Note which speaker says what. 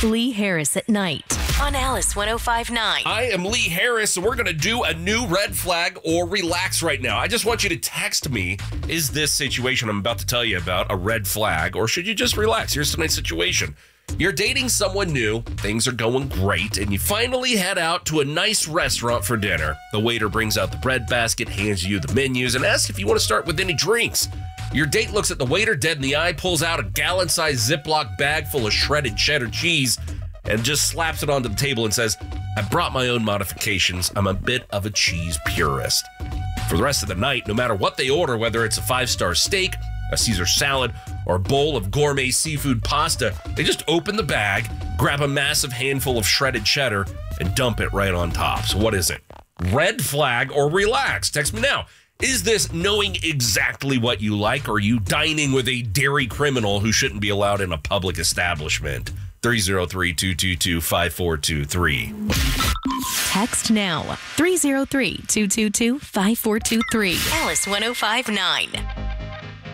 Speaker 1: Lee Harris at night on Alice 105.9.
Speaker 2: I am Lee Harris, and we're going to do a new red flag or relax right now. I just want you to text me, is this situation I'm about to tell you about a red flag, or should you just relax? Here's tonight's situation. You're dating someone new, things are going great, and you finally head out to a nice restaurant for dinner. The waiter brings out the bread basket, hands you the menus, and asks if you want to start with any drinks. Your date looks at the waiter dead in the eye, pulls out a gallon-sized Ziploc bag full of shredded cheddar cheese, and just slaps it onto the table and says, I brought my own modifications. I'm a bit of a cheese purist. For the rest of the night, no matter what they order, whether it's a 5-star steak, a Caesar salad, or a bowl of gourmet seafood pasta, they just open the bag, grab a massive handful of shredded cheddar, and dump it right on top. So what is it? Red flag or relax? Text me now. Is this knowing exactly what you like, or are you dining with a dairy criminal who shouldn't be allowed in a public establishment? 303-222-5423.
Speaker 1: Text now 303-222-5423. Alice 105.9.